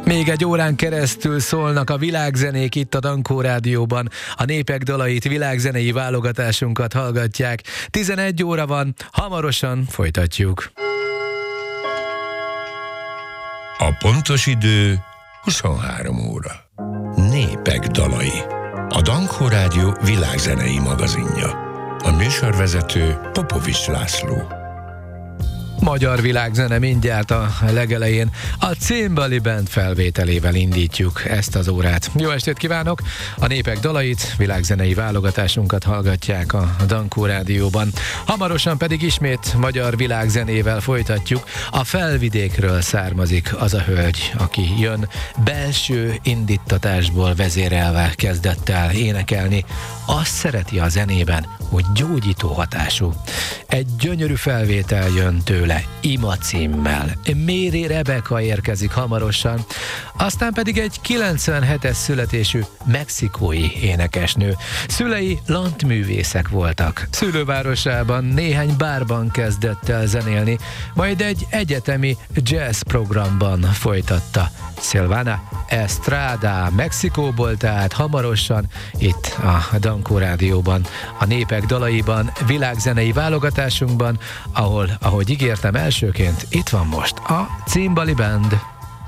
Még egy órán keresztül szólnak a világzenék itt a Dankó Rádióban. A népek dalait, világzenei válogatásunkat hallgatják. 11 óra van, hamarosan folytatjuk. A pontos idő 23 óra. Népek dalai. A Dankó Rádió világzenei magazinja. A műsorvezető Popovics László. Magyar világzene mindjárt a legelején. A Címbali Band felvételével indítjuk ezt az órát. Jó estét kívánok! A népek dalait, világzenei válogatásunkat hallgatják a Dankó Rádióban. Hamarosan pedig ismét magyar világzenével folytatjuk. A Felvidékről származik az a hölgy, aki jön, belső indítatásból vezérelve kezdett el énekelni. Azt szereti a zenében, hogy gyógyító hatású. Egy gyönyörű felvétel jön tőle, Ima címmel. Méri Rebeka érkezik hamarosan, aztán pedig egy 97-es születésű mexikói énekesnő. Szülei lantművészek voltak. Szülővárosában néhány bárban kezdett el zenélni, majd egy egyetemi jazz programban folytatta. Silvana Estrada Mexikóból, tehát hamarosan itt a Dankó Rádióban, a népek dalaiban, világzenei válogatásunkban, ahol, ahogy ígértem elsőként, itt van most a Címbali Band.